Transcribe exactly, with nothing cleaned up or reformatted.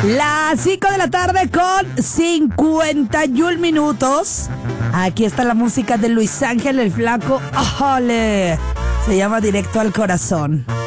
Las cinco de la tarde con cincuenta y un minutos. Aquí está la música de Luis Ángel el Flaco. ¡Ole! Se llama Directo al Corazón.